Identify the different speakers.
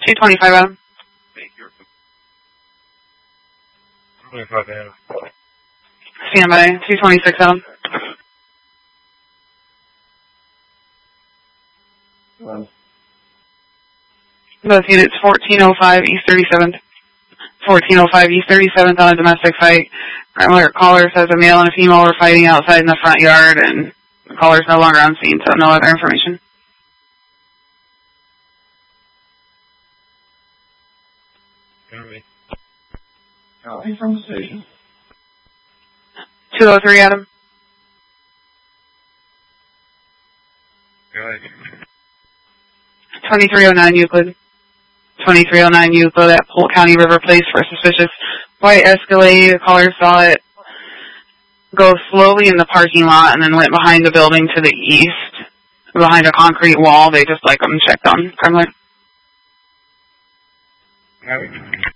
Speaker 1: 225 Adam.
Speaker 2: 25 Adam.
Speaker 1: Standby. 226 Adam. Both units 1405 East 37th. 1405 East 37th on a domestic fight. Caller says a male and a female were fighting outside in the front yard, and the caller's no longer on scene, so no other information.
Speaker 3: Calling from the station.
Speaker 1: 203 Adam.
Speaker 2: Go ahead.
Speaker 1: 2309 Euclid. 2309 Euclid at Polk County River Place for a suspicious white Escalade. The caller saw it go slowly in the parking lot and then went behind the building to the east, behind a concrete wall. They just checked on criminal.